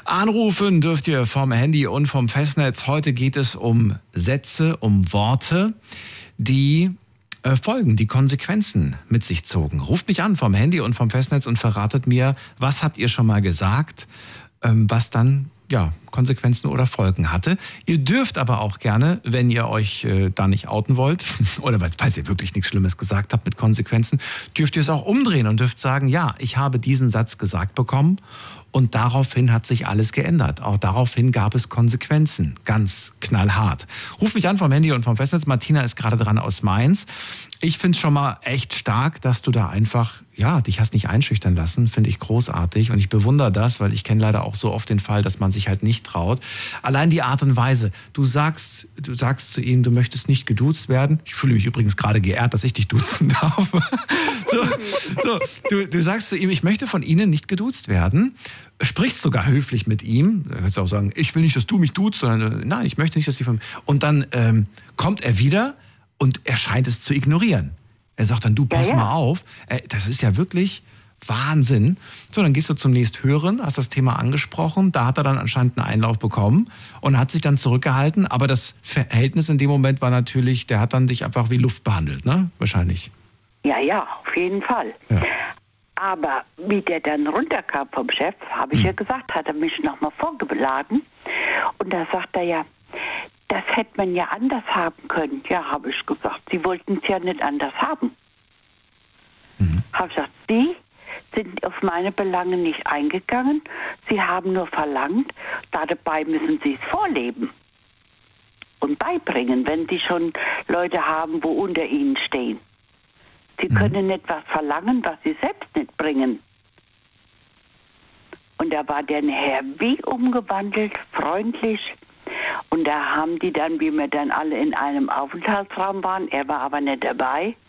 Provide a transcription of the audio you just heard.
Anrufen dürft ihr vom Handy und vom Festnetz. Heute geht es um Sätze, um Worte, die Folgen, die Konsequenzen mit sich zogen. Ruft mich an vom Handy und vom Festnetz und verratet mir, was habt ihr schon mal gesagt, was dann Konsequenzen oder Folgen hatte. Ihr dürft aber auch gerne, wenn ihr euch da nicht outen wollt oder falls ihr wirklich nichts Schlimmes gesagt habt mit Konsequenzen, dürft ihr es auch umdrehen und dürft sagen, ja, ich habe diesen Satz gesagt bekommen und daraufhin hat sich alles geändert. Auch daraufhin gab es Konsequenzen, ganz knallhart. Ruf mich an vom Handy und vom Festnetz. Martina ist gerade dran aus Mainz. Ich finde es schon mal echt stark, dass du da einfach, dich hast nicht einschüchtern lassen, finde ich großartig und ich bewundere das, weil ich kenne leider auch so oft den Fall, dass man sich halt nicht traut. Allein die Art und Weise, du sagst zu ihm, du möchtest nicht geduzt werden. Ich fühle mich übrigens gerade geehrt, dass ich dich duzen darf. Du sagst zu ihm, ich möchte von Ihnen nicht geduzt werden, sprichst sogar höflich mit ihm, da kannst du auch sagen, ich will nicht, dass du mich duzt, sondern nein, ich möchte nicht, dass Sie von... Und dann kommt er wieder und er scheint es zu ignorieren. Er sagt dann, du, pass mal auf. Das ist ja wirklich Wahnsinn. So, dann gehst du zum nächsthöheren, hast das Thema angesprochen. Da hat er dann anscheinend einen Einlauf bekommen und hat sich dann zurückgehalten. Aber das Verhältnis in dem Moment war natürlich, der hat dann dich einfach wie Luft behandelt, ne? Wahrscheinlich. Ja, auf jeden Fall. Ja. Aber wie der dann runterkam vom Chef, habe ich ja gesagt, hat er mich nochmal vorgeladen. Und da sagt er ja, das hätte man ja anders haben können. Ja, habe ich gesagt. Sie wollten es ja nicht anders haben. Habe ich gesagt, Sie sind auf meine Belange nicht eingegangen. Sie haben nur verlangt, dabei müssen Sie es vorleben und beibringen, wenn Sie schon Leute haben, wo unter Ihnen stehen. Sie können nicht was verlangen, was Sie selbst nicht bringen. Und da war der Herr wie umgewandelt, freundlich. Und da haben die dann, wie wir dann alle in einem Aufenthaltsraum waren, er war aber nicht dabei,